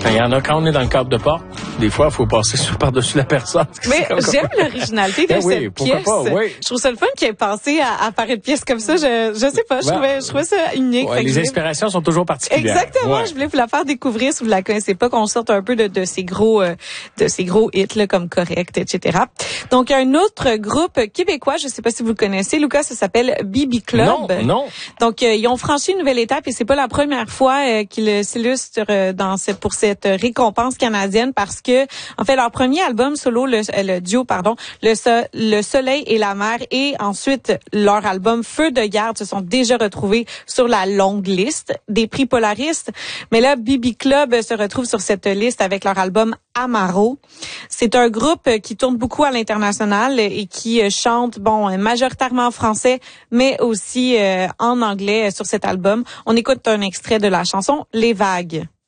Mais il y en a quand on est dans le cadre de porte. Des fois, il faut passer par-dessus la personne. Mais j'aime l'originalité de cette pièce. Pas, oui. Je trouve ça le fun qu'il ait pensé à faire une pièce comme ça. Je sais pas, je trouvais ça unique. Ouais, les inspirations sont toujours particulières. Exactement. Ouais. Je voulais vous la faire découvrir si vous la connaissez pas, qu'on sorte un peu de ces gros hits là, comme Correct, etc. Donc, un autre groupe québécois, je sais pas si vous le connaissez, Lucas, ça s'appelle BB Club. Non. Donc, ils ont franchi une nouvelle étape et c'est pas la première fois qu'ils s'illustrent pour cette récompense canadienne parce que, en fait, leur premier album solo, le duo, Le Soleil et la Mer, et ensuite leur album Feu de garde se sont déjà retrouvés sur la longue liste des prix Polaris. Mais là, BB Club se retrouve sur cette liste avec leur album Amaro. C'est un groupe qui tourne beaucoup à l'international et qui chante, majoritairement en français, mais aussi en anglais sur cet album. On écoute un extrait de la chanson Les Vagues.